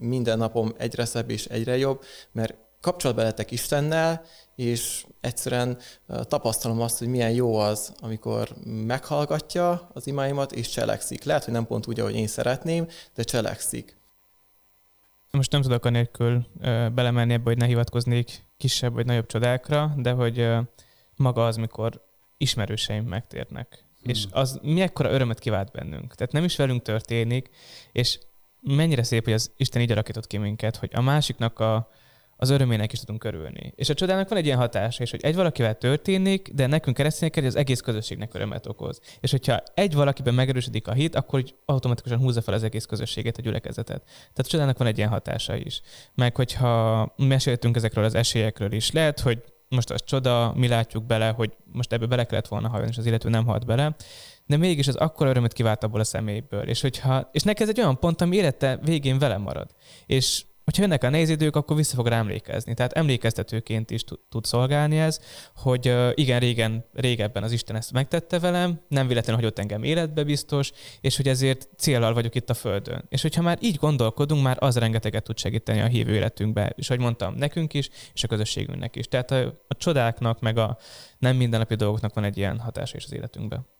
minden napom egyre szebb és egyre jobb, mert kapcsolatban lettek Istennel, és egyszerűen tapasztalom azt, hogy milyen jó az, amikor meghallgatja az imáimat, és cselekszik. Lehet, hogy nem pont úgy, ahogy én szeretném, de cselekszik. Most nem tudok anélkül belemenni ebbe, hogy ne hivatkoznék kisebb vagy nagyobb csodákra, de hogy maga az, mikor ismerőseim megtérnek. És az mekkora örömet kivált bennünk. Tehát nem is velünk történik, és mennyire szép, hogy az Isten így alakított ki minket, hogy a másiknak az örömének is tudunk örülni. És a csodának van egy ilyen hatása is, hogy egy valakivel történik, de nekünk keresztényekkel az egész közösségnek örömet okoz. És hogyha egy valakiben megerősödik a hit, akkor így automatikusan húzza fel az egész közösséget, a gyülekezetet. Tehát a csodának van egy ilyen hatása is. Meg hogyha meséltünk ezekről az esélyekről is, lehet, hogy most az csoda, mi látjuk bele, hogy most ebbe bele kellett volna hallani, és az illető nem halt bele, de mégis az akkora örömet kivált abból a személyből. És neki ez egy olyan pont, ami élete végén velem marad. És hogyha jönnek a nehéz idők, akkor vissza fog rá emlékezni. Tehát emlékeztetőként is tud szolgálni ez, hogy igen, régebben az Isten ezt megtette velem, nem véletlenül hagyott engem életbe biztos, és hogy ezért céllal vagyok itt a Földön. És hogyha már így gondolkodunk, már az rengeteget tud segíteni a hívő életünkbe. És ahogy mondtam, nekünk is, és a közösségünknek is. Tehát a csodáknak, meg a nem mindennapi dolgoknak van egy ilyen hatása is az életünkben.